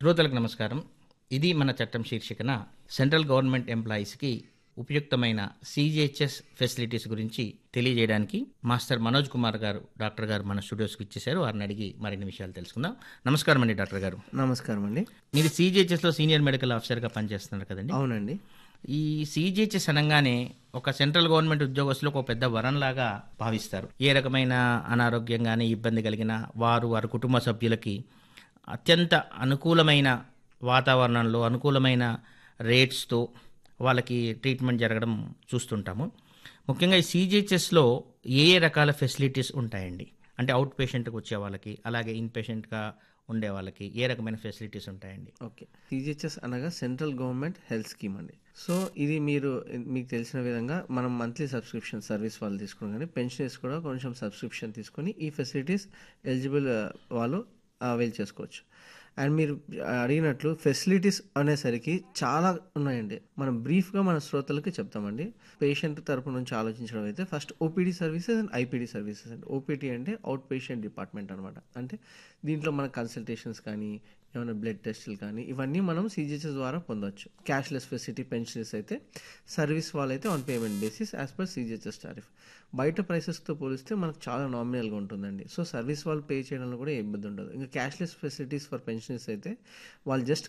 శ్రోతలకు నమస్కారం. ఇది మన చట్టం శీర్షికన సెంట్రల్ గవర్నమెంట్ ఎంప్లాయీస్కి ఉపయుక్తమైన సీజీహెచ్ఎస్ ఫెసిలిటీస్ గురించి తెలియజేయడానికి మాస్టర్ మనోజ్ కుమార్ గారు డాక్టర్ గారు మన స్టూడియోస్కి ఇచ్చేశారు. వారిని అడిగి మరిన్ని విషయాలు తెలుసుకుందాం. నమస్కారం అండి డాక్టర్ గారు. నమస్కారం అండి. మీరు సీజీహెచ్ఎస్లో సీనియర్ మెడికల్ ఆఫీసర్గా పనిచేస్తున్నారు కదండి. అవునండి. ఈ సీజీహెచ్ఎస్ అనగానే ఒక సెంట్రల్ గవర్నమెంట్ ఉద్యోగస్తులకు ఒక పెద్ద వరంలాగా భావిస్తారు. ఏ రకమైన అనారోగ్యం కానీ ఇబ్బంది కలిగిన వారి కుటుంబ సభ్యులకి అత్యంత అనుకూలమైన వాతావరణంలో అనుకూలమైన రేట్స్తో వాళ్ళకి ట్రీట్మెంట్ జరగడం చూస్తుంటాము. ముఖ్యంగా ఈ సీజీహెచ్ఎస్లో ఏ రకాల ఫెసిలిటీస్ ఉంటాయండి? అంటే అవుట్ పేషెంట్కి వచ్చే వాళ్ళకి, అలాగే ఇన్ పేషెంట్గా ఉండే వాళ్ళకి ఏ రకమైన ఫెసిలిటీస్ ఉంటాయండి? ఓకే. సీజీహెచ్ఎస్ అనగా సెంట్రల్ గవర్నమెంట్ హెల్త్ స్కీమ్ అండి. సో ఇది మీకు తెలిసిన విధంగా మనం మంత్లీ సబ్స్క్రిప్షన్ సర్వీస్ వాళ్ళు తీసుకుని కానీ పెన్షనర్స్ కూడా కొంచెం సబ్స్క్రిప్షన్ తీసుకొని ఈ ఫెసిలిటీస్ ఎలిజిబుల్ వాళ్ళు అవైల్ చేసుకోవచ్చు. అండ్ మీరు అడిగినట్లు ఫెసిలిటీస్ అనేసరికి చాలా ఉన్నాయండి. మనం బ్రీఫ్గా మన శ్రోతలకి చెప్తామండి. పేషెంట్ తరపు నుంచి ఆలోచించడం అయితే first OPD services and IPD services అండి. ఓపీడీ అంటే అవుట్ పేషెంట్ డిపార్ట్మెంట్ అనమాట. అంటే దీంట్లో మన కన్సల్టేషన్స్ కానీ ఏమైనా బ్లడ్ టెస్టులు కానీ ఇవన్నీ మనం సీజీహెచ్ఎస్ ద్వారా పొందవచ్చు. క్యాష్లెస్ ఫెసిలిటీ పెన్షనర్స్ అయితే, సర్వీస్ వాళ్ళైతే on payment basis as per CGHS tariff. బయట ప్రైసెస్తో పోలిస్తే మనకు చాలా నామినల్గా ఉంటుందండి. సో సర్వీస్ వాళ్ళు పే చేయడంలో కూడా ఏ ఇబ్బంది ఉండదు. ఇంకా క్యాష్లెస్ ఫెసిలిటీస్ ఫర్ పెన్షనర్స్ అయితే వాళ్ళు జస్ట్